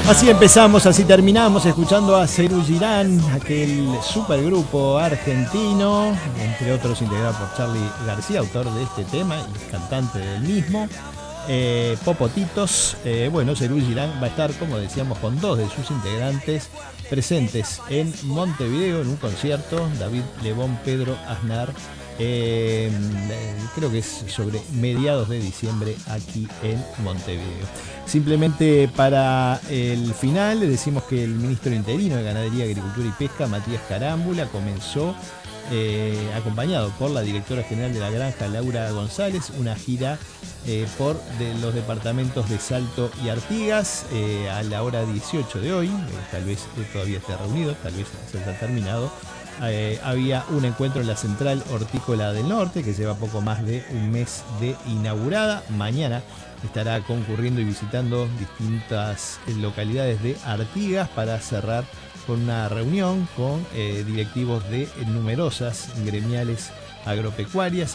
Así empezamos, así terminamos, escuchando a Serú Girán, aquel supergrupo argentino, entre otros integrado por Charly García, autor de este tema y cantante del mismo. Popotitos, bueno, Serú Girán va a estar, como decíamos, con dos de sus integrantes presentes en Montevideo en un concierto. David Lebón, Pedro Aznar, creo que es sobre mediados de diciembre aquí en Montevideo. Simplemente para el final le decimos que el ministro interino de Ganadería, Agricultura y Pesca, Matías Carámbula, comenzó acompañado por la directora general de la granja, Laura González, una gira por los departamentos de Salto y Artigas a la hora 18 de hoy. Tal vez todavía esté reunido, tal vez se haya terminado. Había un encuentro en la Central Hortícola del Norte que lleva poco más de un mes de inaugurada. Mañana estará concurriendo y visitando distintas localidades de Artigas para cerrar con una reunión con directivos de numerosas gremiales agropecuarias.